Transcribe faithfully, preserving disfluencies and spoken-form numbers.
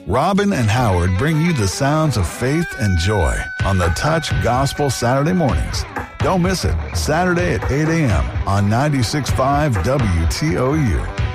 Robin and Howard bring you the sounds of faith and joy on the Touch Gospel Saturday mornings. Don't miss it, Saturday at eight a.m. on ninety-six point five W T O U.